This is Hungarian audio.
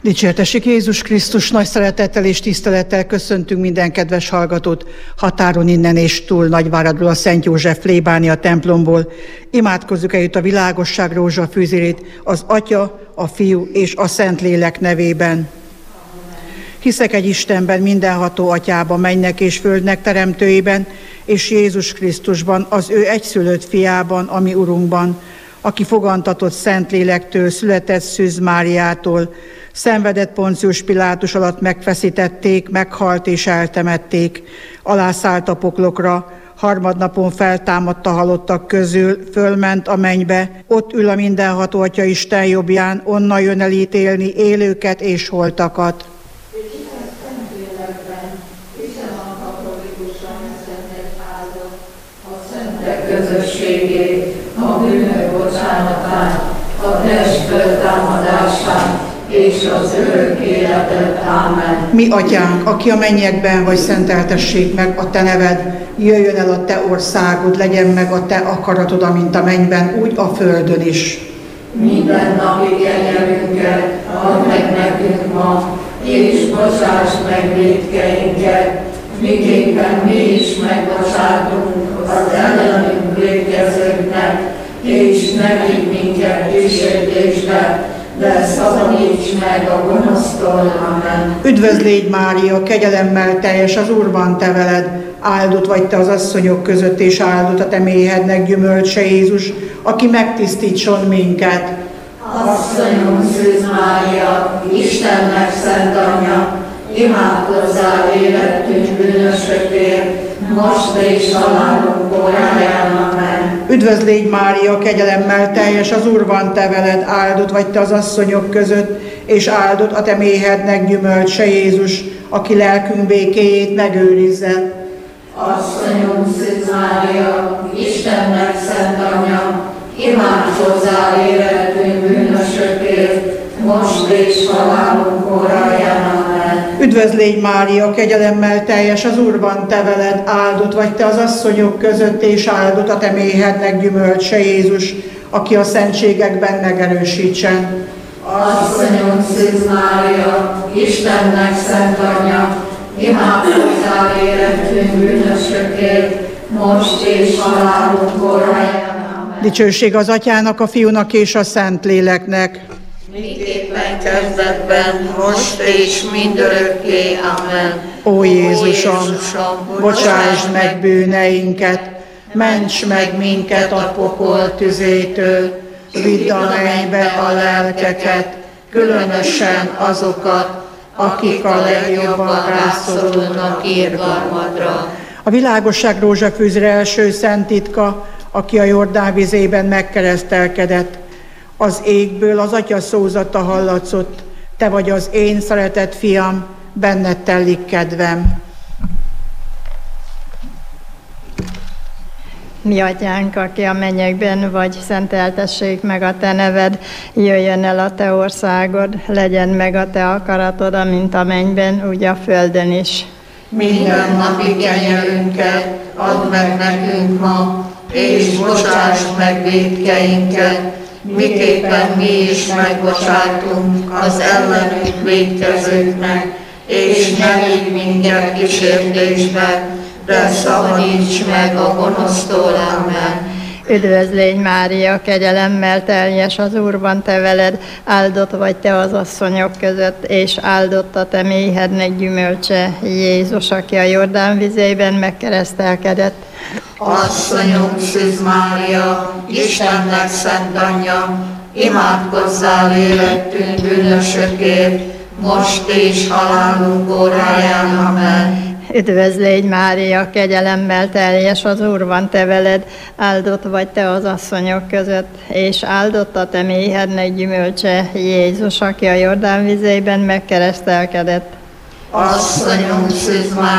Dicsértessék Jézus Krisztus, nagy szeretettel és tisztelettel köszöntünk minden kedves hallgatót határon innen és túl Nagyváradról, a Szent József plébánia templomból. Imádkozzuk együtt a világosság rózsafűzérét az Atya, a Fiú és a Szentlélek nevében. Hiszek egy Istenben, mindenható Atyában, mennynek és földnek teremtőjében, és Jézus Krisztusban, az ő egyszülött fiában, a mi Urunkban, aki fogantatott Szentlélektől, született Szűz Máriától, szenvedett Poncius Pilátus alatt, megfeszítették, meghalt és eltemették, alászállt a poklokra, harmadnapon feltámadt a halottak közül, fölment a mennybe, ott ül a mindenható Atya Isten jobbján, onnan jön el ítélni élőket és holtakat. Közösségét, a bűnök bocsánatát, a test föltámadását és az örök életet. Ámen. Mi Atyánk, aki a mennyekben vagy, szenteltessék meg a Te neved, jöjjön el a Te országod, legyen meg a Te akaratod, amint a mennyben, úgy a földön is. Minden napi kenyerünket add meg nekünk ma, és bocsáss meg vétkeinket, miképpen mi is megbocsátunk az ellenünk vétkezőknek, és ne vigy minket kísértésbe, de szabadíts meg a gonosztól. Amen. Üdvözl légy Mária, kegyelemmel teljes, az Úr van te veled, áldott vagy te az asszonyok között, és áldott a te méhednek gyümölcse Jézus, aki megtisztítson minket. Asszonyunk Szűz Mária, Istennek szent anyja, imádkozzál érettünk bűnösökért, most és halálunk óráján. Amen. Üdvözl légy Mária, kegyelemmel teljes, az Úr van te veled, áldott vagy te az asszonyok között, és áldott a te méhednek gyümölcse Jézus, aki lelkünk békéjét megőrizze. Asszonyunk Szűz Mária, Istennek szent anyja, imádkozzál érettünk bűnösökért, most és halálunk óráján. Amen. Üdvözl légy Mária, kegyelemmel teljes, az Úr van te veled, áldott vagy te az asszonyok között, és áldott a te méhednek gyümölcse Jézus, aki a szentségekben megerősítsen. Asszonyunk Szűz Mária, Istennek szent anyja, imádkozzál érettünk bűnösökért, most és halálunk óráján. Amen. Dicsőség az Atyának, a Fiúnak és a Szentléleknek. Miképpen kezdetben, most és mindörökké. Amen. Ó Jézusom, bocsásd meg bűneinket, ments meg minket a pokol tüzétől, vidd a mennybe a lelkeket, különösen azokat, akik a legjobban rászorulnak irgalmadra. A világosság rózsafűzre első szent titka, aki a Jordán vizében megkeresztelkedett. Az égből az Atya szózata hallatszott, te vagy az én szeretett fiam, benned tellik kedvem. Mi Atyánk, aki a mennyekben vagy, szenteltessék meg a te neved, jöjjön el a te országod, legyen meg a te akaratod, amint a mennyben, úgy a földön is. Minden napi kenyerünket add meg nekünk ma, és bocsáss meg vétkeinket, miképpen mi is megbocsátunk az ellenünk vétkezőknek, és ne vigy minket kísértésbe, de szabadíts meg a gonosztól. Amen. Üdvözl légy Mária, kegyelemmel teljes, az Úr van te veled, áldott vagy te az asszonyok között, és áldott a te méhednek gyümölcse Jézus, aki a Jordán vizében megkeresztelkedett. Asszonyunk Szűz Mária, Istennek szent anyja, imádkozzál érettünk bűnösökért, most és halálunk óráján. Amen. Üdvözl légy Mária, kegyelemmel teljes, az Úr van te veled, áldott vagy te az asszonyok között, és áldott a te méhednek gyümölcse Jézus, aki a Jordán vizében megkeresztelkedett. Asszonyunk Szűz Mária,